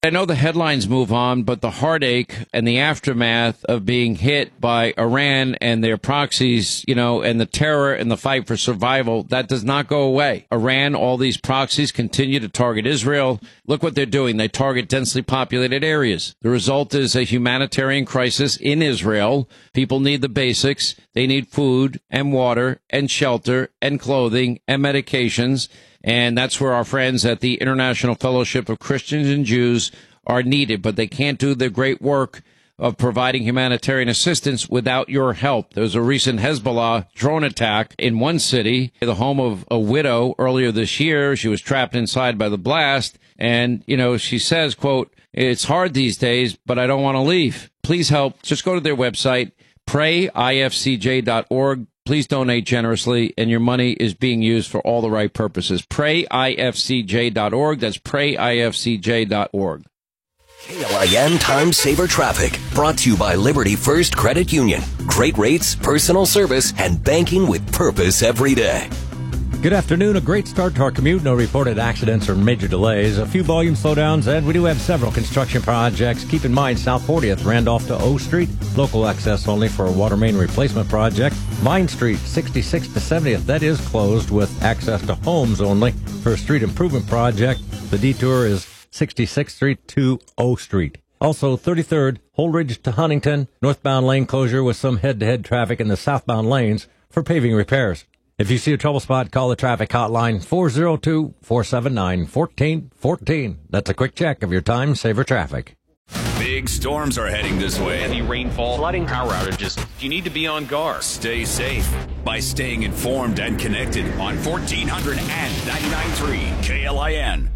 I know the headlines move on, but the heartache and the aftermath of being hit by Iran and their proxies, and the terror and the fight for survival, that does not go away. Iran, all these proxies continue to target Israel. Look what they're doing. They target densely populated areas. The result is a humanitarian crisis in Israel. People need the basics. They need food and water and shelter and clothing and medications. And that's where our friends at the International Fellowship of Christians and Jews are needed. But they can't do the great work of providing humanitarian assistance without your help. There was a recent Hezbollah drone attack in one city, the home of a widow earlier this year. She was trapped inside by the blast. And, she says, quote, "It's hard these days, but I don't want to leave. Please help." Just go to their website, prayifcj.org. Please donate generously, and your money is being used for all the right purposes. PrayIFCJ.org. That's PrayIFCJ.org. KLIN Time Saver Traffic, brought to you by Liberty First Credit Union. Great rates, personal service, and banking with purpose every day. Good afternoon. A great start to our commute. No reported accidents or major delays. A few volume slowdowns, and we do have several construction projects. Keep in mind, South 40th, Randolph to O Street. Local access only for a water main replacement project. Vine Street, 66th to 70th. That is closed with access to homes only for a street improvement project. The detour is 66th Street to O Street. Also, 33rd, Holdridge to Huntington. Northbound lane closure with some head-to-head traffic in the southbound lanes for paving repairs. If you see a trouble spot, call the traffic hotline 402-479-1414. That's a quick check of your time saver traffic. Big storms are heading this way. Heavy rainfall, flooding, power outages. You need to be on guard. Stay safe by staying informed and connected on 1400 and 99.3 KLIN.